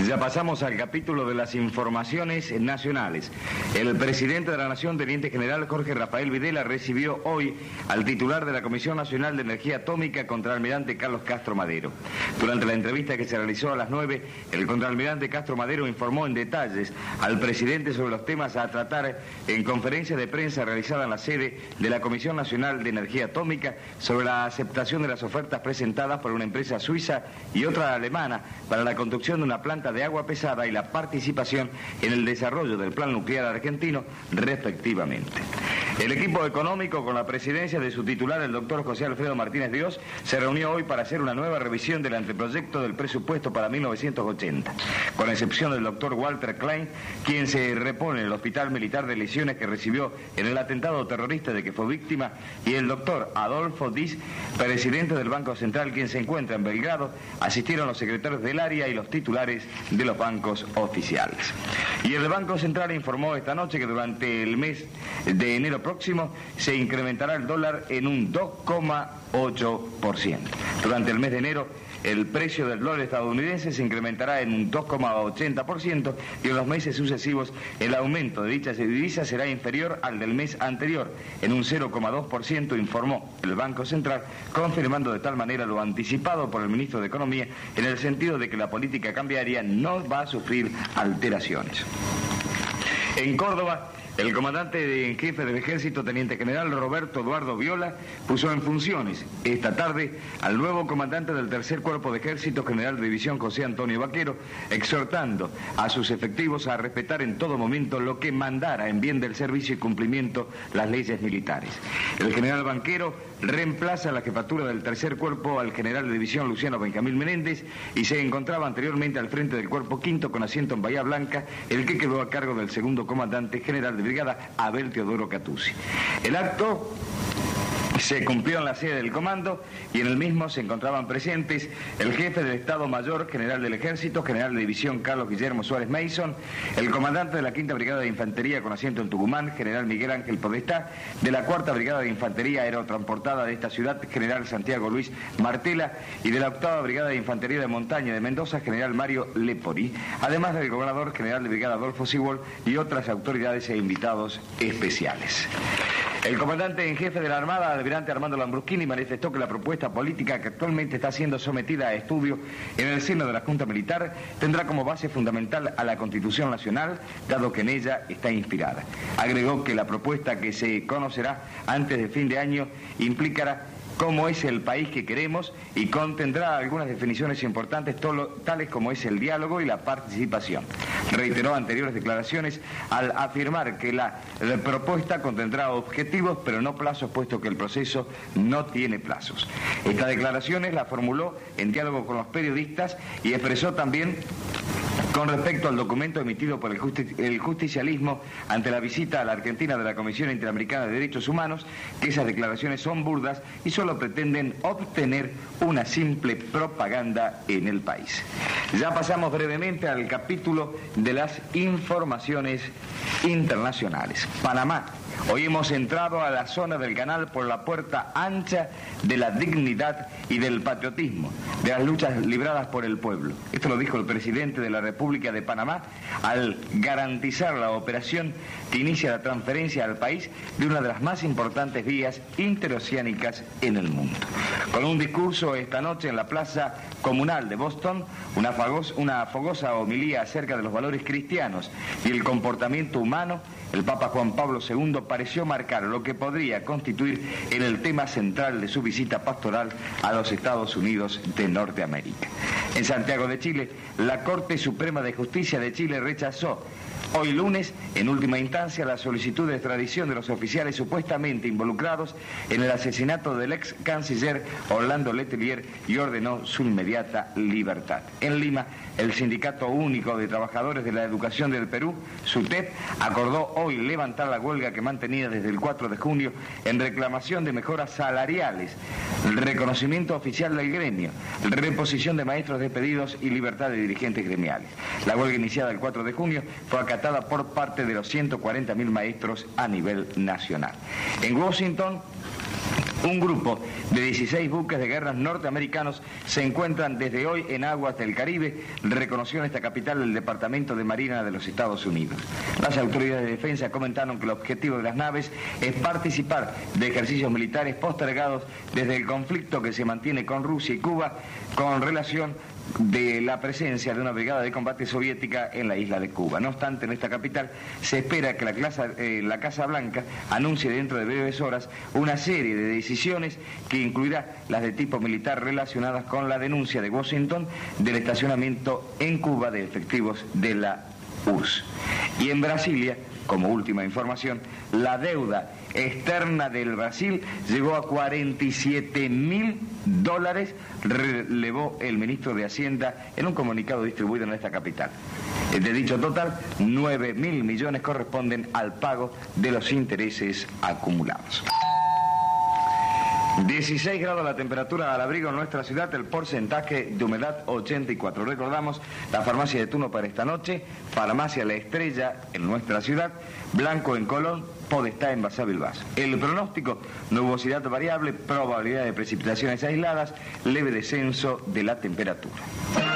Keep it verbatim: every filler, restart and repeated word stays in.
Ya pasamos al capítulo de las informaciones nacionales. El presidente de la Nación, teniente general Jorge Rafael Videla, recibió hoy al titular de la Comisión Nacional de Energía Atómica, contraalmirante Carlos Castro Madero. Durante la entrevista que se realizó a las nueve, el contraalmirante Castro Madero informó en detalles al presidente sobre los temas a tratar en conferencia de prensa realizada en la sede de la Comisión Nacional de Energía Atómica sobre la aceptación de las ofertas presentadas por una empresa suiza y otra alemana para la construcción de una planta de agua pesada y la participación en el desarrollo del plan nuclear argentino, respectivamente. El equipo económico, con la presidencia de su titular, el doctor José Alfredo Martínez Dios, se reunió hoy para hacer una nueva revisión del anteproyecto del presupuesto para mil novecientos ochenta, con excepción del doctor Walter Klein, quien se repone en el Hospital Militar de lesiones que recibió en el atentado terrorista de que fue víctima, y el doctor Adolfo Diz, presidente del Banco Central, quien se encuentra en Belgrado. Asistieron los secretarios del área y los titulares de los bancos oficiales. Y el Banco Central informó esta noche que durante el mes de enero próximo se incrementará el dólar en un dos coma ocho por ciento. Durante el mes de enero el precio del dólar estadounidense se incrementará en un dos coma ochenta por ciento y en los meses sucesivos el aumento de dichas divisas será inferior al del mes anterior, en un cero coma dos por ciento, informó el Banco Central, confirmando de tal manera lo anticipado por el ministro de Economía, en el sentido de que la política cambiaria no va a sufrir alteraciones. En Córdoba, el comandante en jefe del Ejército, teniente general Roberto Eduardo Viola, puso en funciones esta tarde al nuevo comandante del tercer Cuerpo de Ejército, general de división José Antonio Vaquero, exhortando a sus efectivos a respetar en todo momento lo que mandara en bien del servicio y cumplimiento las leyes militares. El general Vaquero reemplaza la jefatura del tercer Cuerpo al general de división Luciano Benjamín Menéndez y se encontraba anteriormente al frente del Cuerpo Quinto con asiento en Bahía Blanca, el que quedó a cargo del segundo comandante general de brigada Abel Teodoro Catuzzi. El acto se cumplió en la sede del comando y en el mismo se encontraban presentes el jefe del Estado Mayor General del Ejército, general de división Carlos Guillermo Suárez Mason, el comandante de la Quinta Brigada de Infantería con asiento en Tucumán, general Miguel Ángel Podestá, de la Cuarta Brigada de Infantería Aerotransportada de esta ciudad, general Santiago Luis Martela, y de la Octava Brigada de Infantería de Montaña de Mendoza, general Mario Lepori, además del gobernador general de brigada Adolfo Sibol y otras autoridades e invitados especiales. El comandante en jefe de la Armada, almirante Armando Lambruschini, manifestó que la propuesta política que actualmente está siendo sometida a estudio en el seno de la Junta Militar tendrá como base fundamental a la Constitución Nacional, dado que en ella está inspirada. Agregó que la propuesta que se conocerá antes de fin de año implicará cómo es el país que queremos y contendrá algunas definiciones importantes tales como es el diálogo y la participación. Reiteró anteriores declaraciones al afirmar que la, la propuesta contendrá objetivos pero no plazos, puesto que el proceso no tiene plazos. Estas declaraciones las formuló en diálogo con los periodistas y expresó también con respecto al documento emitido por el, justi el justicialismo ante la visita a la Argentina de la Comisión Interamericana de Derechos Humanos, que esas declaraciones son burdas y solo pretenden obtener una simple propaganda en el país. Ya pasamos brevemente al capítulo de las informaciones internacionales. Panamá. Hoy hemos entrado a la zona del canal por la puerta ancha de la dignidad y del patriotismo, de las luchas libradas por el pueblo. Esto lo dijo el presidente de la República de Panamá al garantizar la operación que inicia la transferencia al país de una de las más importantes vías interoceánicas en el mundo. Con un discurso esta noche en la Plaza Comunal de Boston, una, fagos, una fogosa homilía acerca de los valores cristianos y el comportamiento humano, el Papa Juan Pablo segundo pareció marcar lo que podría constituir en el tema central de su visita pastoral a los Estados Unidos de Norteamérica. En Santiago de Chile, la Corte Suprema de Justicia de Chile rechazó hoy lunes, en última instancia, la solicitud de extradición de los oficiales supuestamente involucrados en el asesinato del ex canciller Orlando Letelier y ordenó su inmediata libertad. En Lima, el Sindicato Único de Trabajadores de la Educación del Perú, SUTEP, acordó hoy levantar la huelga que mantenía desde el cuatro de junio en reclamación de mejoras salariales, el reconocimiento oficial del gremio, reposición de maestros despedidos y libertad de dirigentes gremiales. La huelga iniciada el cuatro de junio fue acatada por parte de los ciento cuarenta mil maestros a nivel nacional. En Washington, Un grupo de dieciséis buques de guerra norteamericanos se encuentran desde hoy en aguas del Caribe, reconoció en esta capital el Departamento de Marina de los Estados Unidos. Las autoridades de defensa comentaron que el objetivo de las naves es participar de ejercicios militares postergados desde el conflicto que se mantiene con Rusia y Cuba con relación de la presencia de una brigada de combate soviética en la isla de Cuba. No obstante, en esta capital se espera que la, clase, eh, la Casa Blanca anuncie dentro de breves horas una serie de decisiones que incluirá las de tipo militar relacionadas con la denuncia de Washington del estacionamiento en Cuba de efectivos de la U R S S. Y en Brasilia, como última información, la deuda externa del Brasil llegó a cuarenta y siete mil dólares, relevó el ministro de Hacienda en un comunicado distribuido en esta capital. De dicho total, nueve mil millones corresponden al pago de los intereses acumulados. dieciséis grados la temperatura al abrigo en nuestra ciudad, el porcentaje de humedad ochenta y cuatro. Recordamos la farmacia de turno para esta noche: Farmacia La Estrella en nuestra ciudad, Blanco en Colón, Podestá en Basavilbaso. El pronóstico: nubosidad variable, probabilidad de precipitaciones aisladas, leve descenso de la temperatura.